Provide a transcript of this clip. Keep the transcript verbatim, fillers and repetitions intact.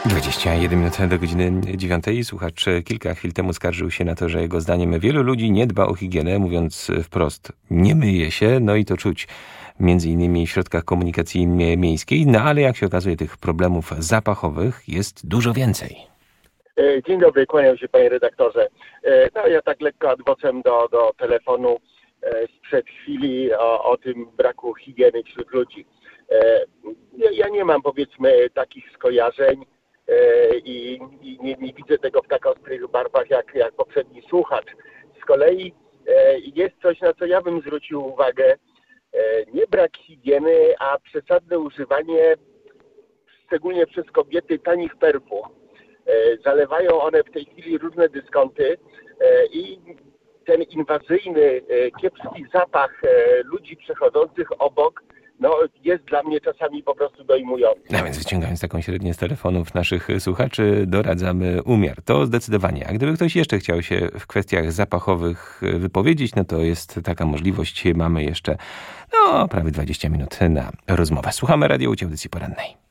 dwadzieścia jeden minut do godziny dziewiątej. Słuchacz kilka chwil temu skarżył się na to, że jego zdaniem wielu ludzi nie dba o higienę, mówiąc wprost, nie myje się, no i to czuć między innymi w środkach komunikacji miejskiej, no ale jak się okazuje, tych problemów zapachowych jest dużo więcej. Dzień dobry, kłaniam się panie redaktorze. No ja tak lekko adwocem do, do telefonu sprzed chwili o, o tym braku higieny wśród ludzi. Ja, ja nie mam powiedzmy takich skojarzeń i, i nie, nie widzę tego w tak ostrych barwach jak, jak poprzedni słuchacz. Z kolei jest coś, na co ja bym zwrócił uwagę. Nie brak higieny, a przesadne używanie, szczególnie przez kobiety, tanich perfum. Zalewają one w tej chwili różne dyskonty i ten inwazyjny, kiepski zapach ludzi przechodzących obok no, jest dla mnie czasami po prostu dojmujący. A więc wyciągając taką średnię z telefonów naszych słuchaczy, doradzamy umiar. To zdecydowanie. A gdyby ktoś jeszcze chciał się w kwestiach zapachowych wypowiedzieć, no to jest taka możliwość. Mamy jeszcze no, prawie dwadzieścia minut na rozmowę. Słuchamy Radio Łódź, audycji porannej.